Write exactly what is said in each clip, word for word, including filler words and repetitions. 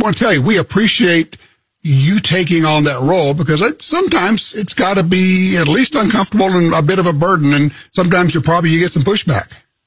want to tell you, we appreciate you taking on that role because it, sometimes it's got to be at least uncomfortable and a bit of a burden. And sometimes you probably you get some pushback.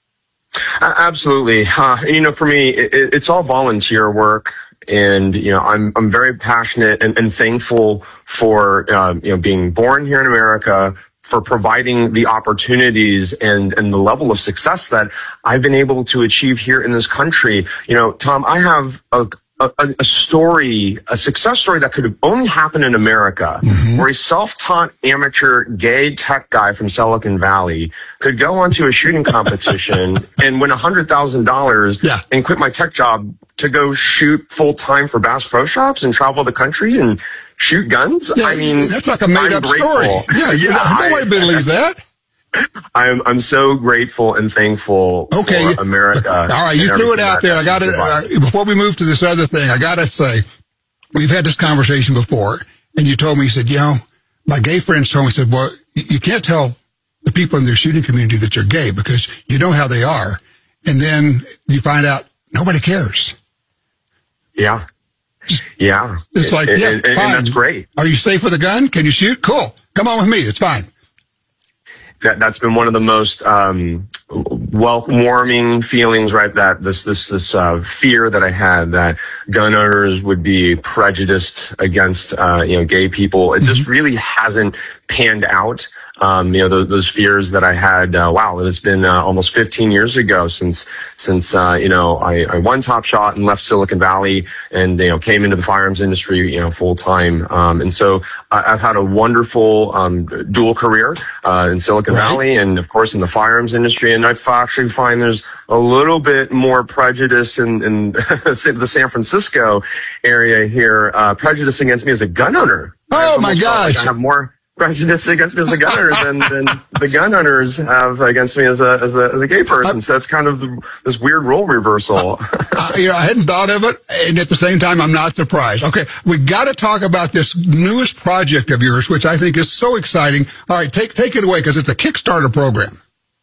Uh, absolutely. Uh, and, you know, for me, it, it's all volunteer work. And, you know, I'm, I'm very passionate and, and thankful for, uh, you know, being born here in America, for providing the opportunities and, and the level of success that I've been able to achieve here in this country. You know, Tom, I have a, a, a story, a success story that could have only happened in America, mm-hmm. where a self-taught amateur gay tech guy from Silicon Valley could go onto a shooting competition and win one hundred thousand dollars yeah. and quit my tech job to go shoot full time for Bass Pro Shops and travel the country and shoot guns. Yeah, I mean, that's like a made up story. Yeah, yeah, nobody believes that. I'm I'm so grateful and thankful okay. for America. All right, you threw it out there. I got to uh, before we move to this other thing. I got to say, we've had this conversation before, and you told me, you said, you know, my gay friends told me, said, well, you can't tell the people in their shooting community that you're gay because you know how they are, and then you find out nobody cares. Yeah. Yeah. It's like, and, yeah, and, fine. And that's great. Are you safe with a gun? Can you shoot? Cool. Come on with me. It's fine. That, that's been one of the most, um, well, warming feelings, right? That this, this, this, uh, fear that I had that gun owners would be prejudiced against, uh, you know, gay people. It mm-hmm. just really hasn't panned out. Um, you know, those, those fears that I had, uh, wow, it's been, uh, almost fifteen years ago since, since, uh, you know, I, I won Top Shot and left Silicon Valley and, you know, came into the firearms industry, you know, full time. Um, and so I, I've had a wonderful, um, dual career, uh, in Silicon right. Valley and of course in the firearms industry. And I actually find there's a little bit more prejudice in, in the San Francisco area here, uh, prejudice against me as a gun owner. Oh my gosh. Like I have more prejudice against me as a gun owner than, than the gun owners have against me as a as a as a gay person. So it's kind of the, this weird role reversal. uh, you know, I hadn't thought of it, and at the same time, I'm not surprised. Okay, we got to talk about this newest project of yours, which I think is so exciting. All right, take take it away because it's a Kickstarter program.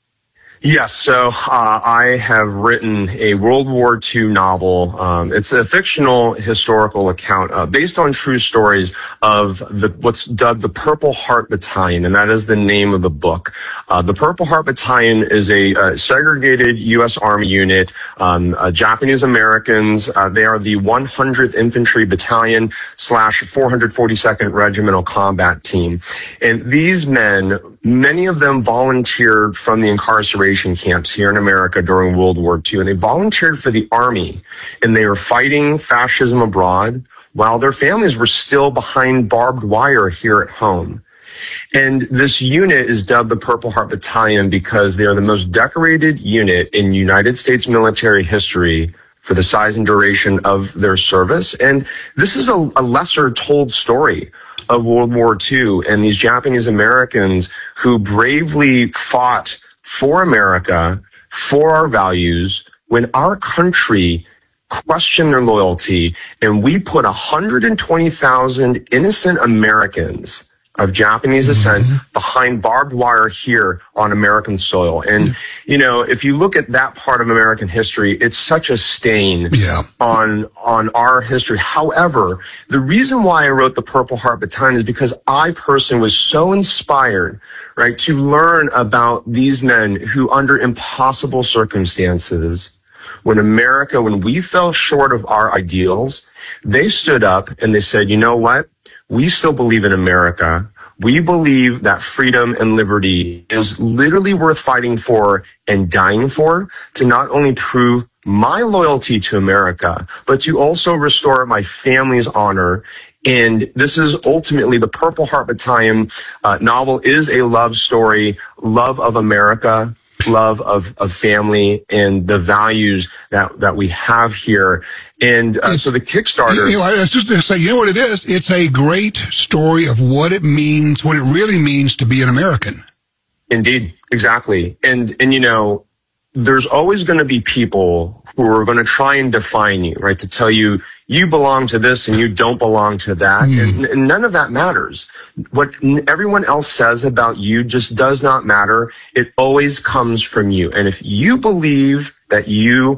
Yes, so uh, I have written a World War Two novel. Um, it's a fictional historical account uh, based on true stories of the what's dubbed the Purple Heart Battalion, and that is the name of the book. Uh, the Purple Heart Battalion is a uh, segregated U S Army unit, um, uh, Japanese Americans. Uh, they are the one hundredth Infantry Battalion slash four hundred forty-second Regimental Combat Team. And these men, many of them volunteered from the incarceration camps here in America during World War Two, and they volunteered for the Army, and they were fighting fascism abroad while their families were still behind barbed wire here at home. And this unit is dubbed the Purple Heart Battalion because they are the most decorated unit in United States military history for the size and duration of their service. And this is a, a lesser told story of World War Two and these Japanese Americans who bravely fought for America, for our values, when our country questioned their loyalty, and we put one hundred twenty thousand innocent Americans of Japanese descent mm-hmm. behind barbed wire here on American soil. And, you know, if you look at that part of American history, it's such a stain yeah. on, on our history. However, the reason why I wrote the Purple Heart Battalion is because I personally was so inspired, right, to learn about these men who under impossible circumstances, when America, when we fell short of our ideals, they stood up and they said, you know what? We still believe in America. We believe that freedom and liberty is literally worth fighting for and dying for, to not only prove my loyalty to America, but to also restore my family's honor. And this is ultimately the Purple Heart Battalion uh, novel is a love story, love of America, love of, of family, and the values that, that we have here. And uh, so the Kickstarter... You know, I was just going to say, you know what it is? It's a great story of what it means, what it really means to be an American. Indeed, exactly. And, and you know, there's always going to be people who are going to try and define you, right? To tell you, you belong to this and you don't belong to that. Mm. And, and none of that matters. What everyone else says about you just does not matter. It always comes from you. And if you believe that you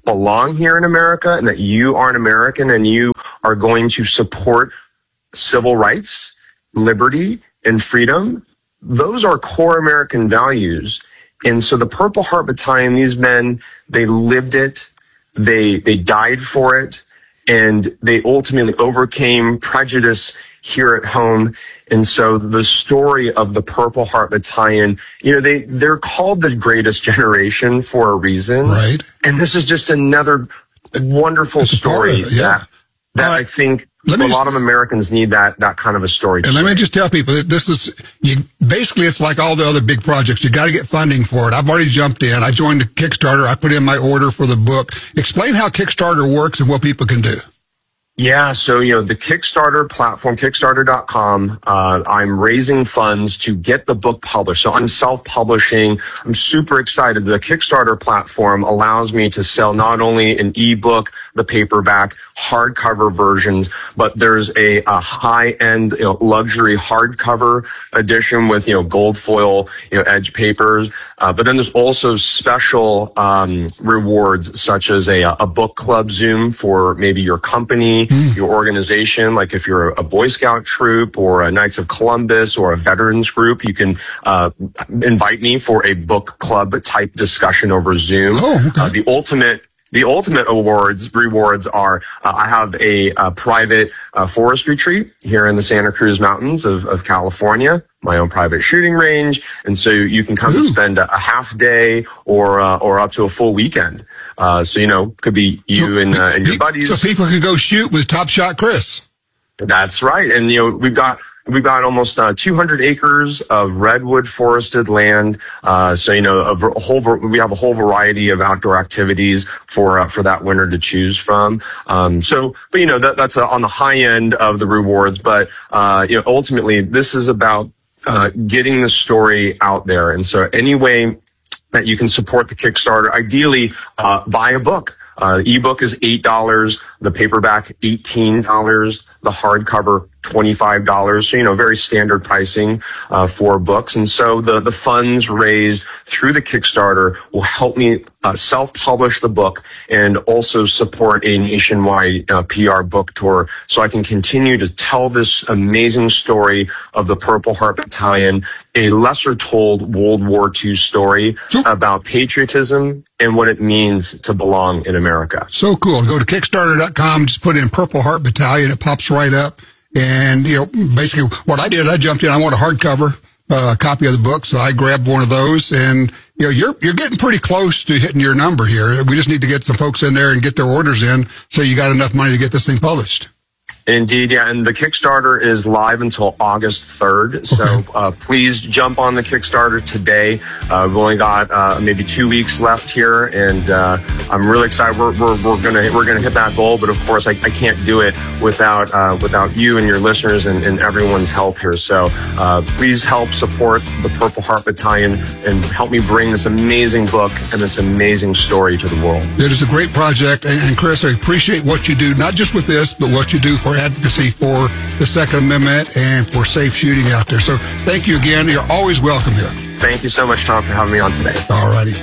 belong here in America and that you are an American and you are going to support civil rights, liberty, and freedom, those are core American values. And so the Purple Heart Battalion, these men, they lived it, they they died for it, and they ultimately overcame prejudice here at home. And so the story of the Purple Heart Battalion, you know, they, they're called the greatest generation for a reason. Right. And this is just another wonderful story it, yeah. that, that uh, I think a lot just, of Americans need that, that kind of a story. And let me just tell people that this is, you basically it's like all the other big projects. You got to get funding for it. I've already jumped in. I joined the Kickstarter. I put in my order for the book. Explain how Kickstarter works and what people can do. Yeah, so, you know, the Kickstarter platform, Kickstarter dot com, uh, I'm raising funds to get the book published. So I'm self-publishing. I'm super excited. The Kickstarter platform allows me to sell not only an ebook, the paperback, hardcover versions, but there's a, a high-end, you know, luxury hardcover edition with, you know, gold foil, you know, edge papers. Uh, but then there's also special um, rewards such as a, a book club Zoom for maybe your company, mm. your organization. Like if you're a Boy Scout troop or a Knights of Columbus or a veterans group, you can uh, invite me for a book club type discussion over Zoom. Oh, okay. Uh, the ultimate The ultimate awards, rewards are, uh, I have a, a private uh, forest retreat here in the Santa Cruz Mountains of, of California, my own private shooting range. And so you can come Ooh. and spend a, a half day or uh, or up to a full weekend. Uh, so, you know, could be you so, and, uh, and your buddies. So people can go shoot with Top Shot Chris. That's right. And, you know, we've got... We've got almost uh, two hundred acres of redwood forested land. Uh, so, you know, a, a whole, we have a whole variety of outdoor activities for, uh, for that winter to choose from. Um, so, but, you know, that, that's uh, on the high end of the rewards. But, uh, you know, ultimately this is about, uh, getting the story out there. And so any way that you can support the Kickstarter, ideally, uh, buy a book. Uh, the ebook is eight dollars, the paperback eighteen dollars, the hardcover twenty-five dollars. So, you know, very standard pricing uh, for books. And so the, the funds raised through the Kickstarter will help me uh, self-publish the book and also support a nationwide uh, P R book tour so I can continue to tell this amazing story of the Purple Heart Battalion, a lesser-told World War Two story about patriotism and what it means to belong in America. So cool. Go to Kickstarter dot com, just put in Purple Heart Battalion. It pops right up. And, you know, basically what I did, I jumped in. I want a hardcover uh, copy of the book. So I grabbed one of those. And, you know, you're, you're getting pretty close to hitting your number here. We just need to get some folks in there and get their orders in so you got enough money to get this thing published. Indeed, yeah, and the Kickstarter is live until August third, so uh, please jump on the Kickstarter today. Uh, we've only got uh, maybe two weeks left here, and uh, I'm really excited. We're, we're, we're gonna we're gonna hit that goal, but of course, I, I can't do it without uh, without you and your listeners and, and everyone's help here. So uh, please help support the Purple Heart Battalion and help me bring this amazing book and this amazing story to the world. It is a great project, and, and Chris, I appreciate what you do, not just with this, but what you do for advocacy for the Second Amendment and for safe shooting out there. So thank you again. You're always welcome here. Thank you so much, Tom, for having me on today. All righty.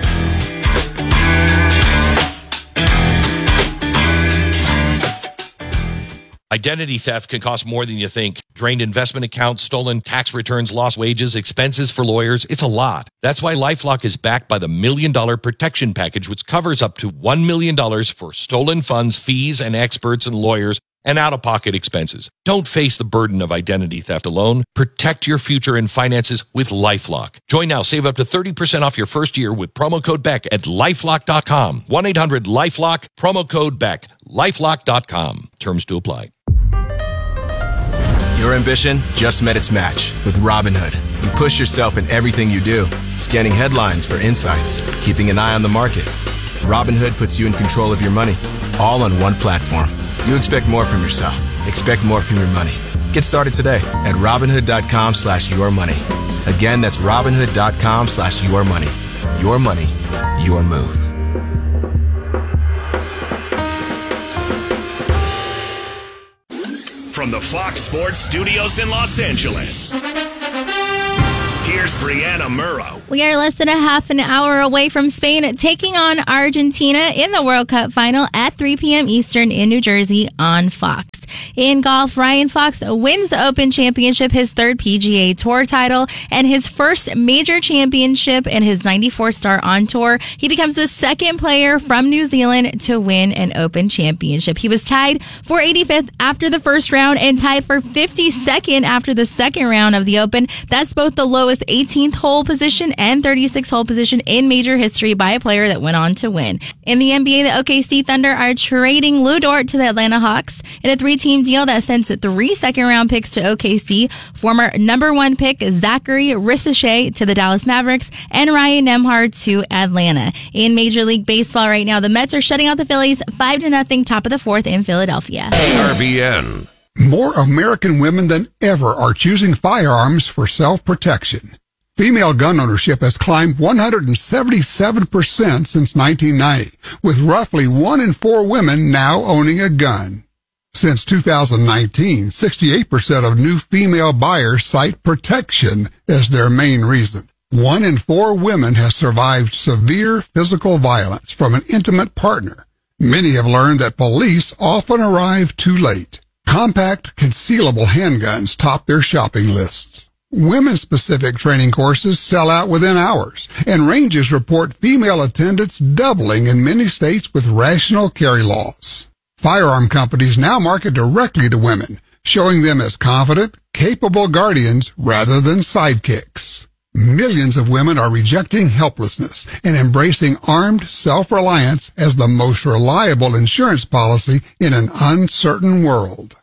Identity theft can cost more than you think. Drained investment accounts, stolen tax returns, lost wages, expenses for lawyers. It's a lot. That's why LifeLock is backed by the Million Dollar Protection Package, which covers up to one million dollars for stolen funds, fees, and experts and lawyers, and out-of-pocket expenses. Don't face the burden of identity theft alone. Protect your future and finances with LifeLock. Join now. Save up to thirty percent off your first year with promo code Beck at LifeLock dot com. one eight hundred LifeLock, promo code Beck, LifeLock dot com. Terms to apply. Your ambition just met its match with Robinhood. You push yourself in everything you do, scanning headlines for insights, keeping an eye on the market. Robinhood puts you in control of your money, all on one platform. You expect more from yourself. Expect more from your money. Get started today at Robinhood dot com slash your money. Again, that's Robinhood dot com slash your money. Your money, your move. From the Fox Sports Studios in Los Angeles, Here's Brianna Murrow. We are less than a half an hour away from Spain taking on Argentina in the World Cup final at three p.m. Eastern in New Jersey on Fox. In golf, Ryan Fox wins the Open Championship, his third P G A Tour title, and his first major championship in his ninety-four star on tour. He becomes the second player from New Zealand to win an Open Championship. He was tied for eighty-fifth after the first round and tied for fifty-second after the second round of the Open. That's both the lowest eighteenth hole position and thirty-sixth hole position in major history by a player that went on to win. In the N B A, the O K C Thunder are trading Lou Dort to the Atlanta Hawks in a three-team deal that sends three second-round picks to O K C, former number one pick Zachary Ricochet to the Dallas Mavericks, and Ryan Nembhard to Atlanta. In Major League Baseball right now, the Mets are shutting out the Phillies five to nothing, top of the fourth in Philadelphia. A R B N. More American women than ever are choosing firearms for self-protection. Female gun ownership has climbed one hundred seventy-seven percent since nineteen ninety, with roughly one in four women now owning a gun. Since two thousand nineteen, sixty-eight percent of new female buyers cite protection as their main reason. One in four women has survived severe physical violence from an intimate partner. Many have learned that police often arrive too late. Compact, concealable handguns top their shopping lists. Women-specific training courses sell out within hours, and ranges report female attendance doubling in many states with rational carry laws. Firearm companies now market directly to women, showing them as confident, capable guardians rather than sidekicks. Millions of women are rejecting helplessness and embracing armed self-reliance as the most reliable insurance policy in an uncertain world.